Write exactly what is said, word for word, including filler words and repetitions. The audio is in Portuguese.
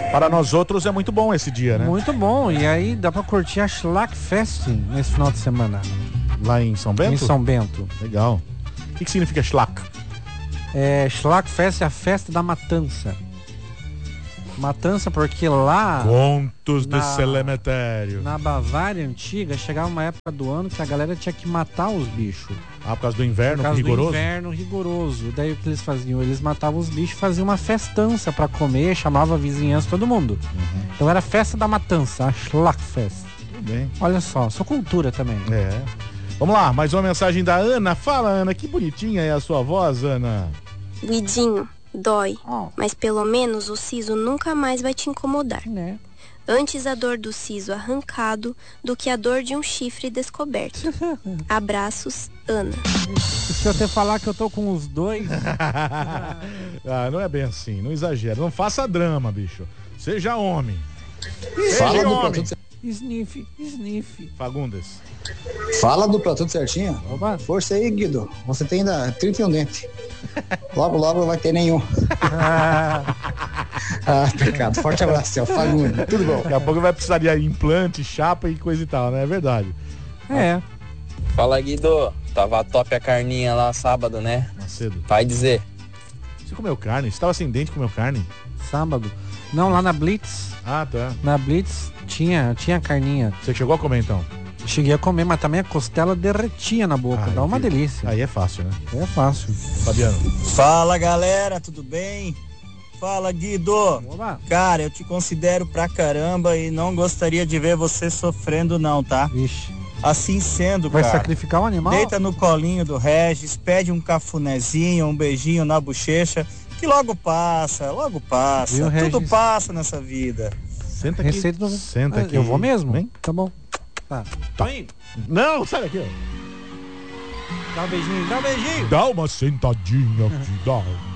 Para nós outros é muito bom esse dia, né? Muito bom. E aí dá pra curtir a Schlackfest nesse final de semana. Lá em São Bento? Em São Bento. Legal. O que, que significa Schlack? É, Schlackfest é a festa da matança. Matança porque lá... Contos na, de cemitério. Na Bavária antiga, chegava uma época do ano que a galera tinha que matar os bichos. Ah, por causa do inverno por causa rigoroso? do inverno rigoroso. Daí o que eles faziam? Eles matavam os bichos, faziam uma festança pra comer, chamava a vizinhança, todo mundo. Uhum. Então era a festa da matança, a Schlackfest. Tudo bem. Olha só, sua cultura também. É. Vamos lá, mais uma mensagem da Ana. Fala, Ana, que bonitinha é a sua voz, Ana. Guidinho, dói, oh. mas pelo menos o siso nunca mais vai te incomodar. Né? Antes a dor do siso arrancado do que a dor de um chifre descoberto. Abraços, Ana. Se eu até falar que eu tô com os dois... ah, não é bem assim, não exagera. Não faça drama, bicho. Seja homem. Fala Seja do homem. Platão... Sniff, sniff. Fagundes. Fala do Platão certinho. Oba. Força aí, Guido. Você tem ainda trinta e um dentes. Logo, logo não vai ter nenhum. ah, pecado. Forte abraço, seu Fagundes. Tudo bom? Daqui a pouco vai precisar de implante, chapa e coisa e tal, né? É verdade. É. Fala, Guido. Tava top a carninha lá sábado, né? Cedo. Vai dizer. Você comeu carne? Você tava sem dente e comeu carne? Sábado. Não, lá na Blitz. Ah, tá. Na Blitz tinha, tinha carninha. Você chegou a comer então? Cheguei a comer, mas também a costela derretia na boca. Ai, dá uma que... delícia. Aí é fácil, né? É fácil. Fabiano. Fala, galera, tudo bem? Fala, Guido. Oba. Cara, eu te considero pra caramba e não gostaria de ver você sofrendo não, tá? Vixe. Assim sendo, Vai cara. Vai sacrificar um animal? Deita no colinho do Regis, pede um cafunézinho, um beijinho na bochecha, que logo passa, logo passa. Viu, Tudo Regis? passa nessa vida. Senta aqui. Receita do... Senta ah, aqui. Eu vou mesmo? Vem. Tá bom. Tá. Tá. Não, sai daqui, ó. Dá um beijinho, dá um beijinho. Dá uma sentadinha aqui, dá.